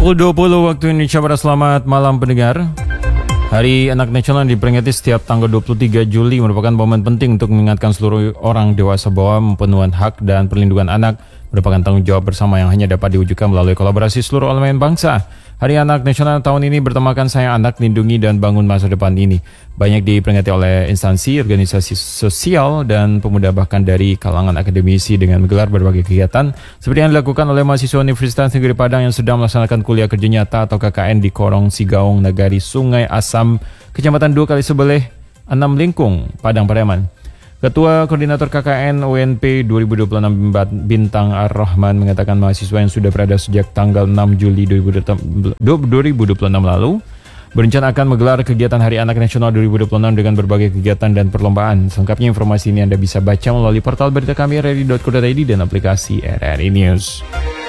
20.20 waktu Indonesia Barat. Selamat malam pendengar. Hari Anak Nasional diperingati setiap tanggal 23 Juli merupakan momen penting untuk mengingatkan seluruh orang dewasa bahwa pemenuhan hak dan perlindungan anak merupakan tanggung jawab bersama yang hanya dapat diwujudkan melalui kolaborasi seluruh elemen bangsa. Hari Anak Nasional tahun ini bertemakan Sayang Anak, Lindungi dan Bangun Masa Depan ini banyak diperingati oleh instansi, organisasi sosial dan pemuda bahkan dari kalangan akademisi dengan menggelar berbagai kegiatan seperti yang dilakukan oleh mahasiswa Universitas Negeri Padang yang sedang melaksanakan kuliah kerja nyata atau KKN di Korong Sigaung, Nagari, Sungai Asam, Kecamatan 2 Kali Sebeleh, 6 Lingkung, Padang Pariaman. Ketua Koordinator KKN UNP 2026 Bintang Ar-Rahman mengatakan mahasiswa yang sudah berada sejak tanggal 6 Juli 2026 lalu berencana akan menggelar kegiatan Hari Anak Nasional 2026 dengan berbagai kegiatan dan perlombaan. Selengkapnya informasi ini Anda bisa baca melalui portal berita kami rri.co.id dan aplikasi RRI News.